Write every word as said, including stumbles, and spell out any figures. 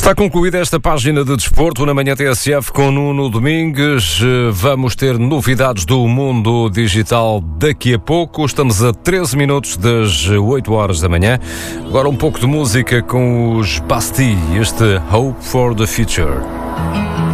Está concluída esta página de desporto na Manhã T S F com Nuno Domingues. Vamos ter novidades do mundo digital daqui a pouco. Estamos a treze minutos das oito horas da manhã. Agora um pouco de música com os Bastille, este Hope for the Future.